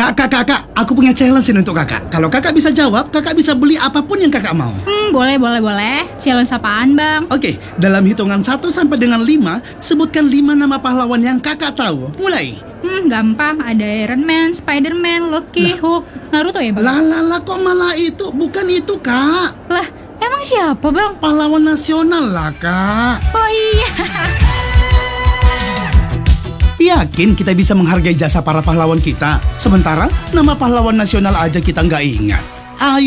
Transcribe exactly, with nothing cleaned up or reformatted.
Kak, kak, kak, kak, aku punya challenge ini untuk kakak. Kalau kakak bisa jawab, kakak bisa beli apapun yang kakak mau. Hmm, boleh, boleh, boleh. Challenge apaan, Bang? Oke, dalam hitungan satu sampai dengan lima, sebutkan lima nama pahlawan yang kakak tahu. Mulai. Hmm, gampang. Ada Iron Man, Spider-Man, Loki, Hulk, Naruto ya, Bang? Lah, lah, lah, kok malah itu? Bukan itu, kak. Lah, emang siapa, Bang? Pahlawan nasional lah, kak. Oh iya. Yakin kita bisa menghargai jasa para pahlawan kita? Sementara nama pahlawan nasional aja kita nggak ingat. Ayo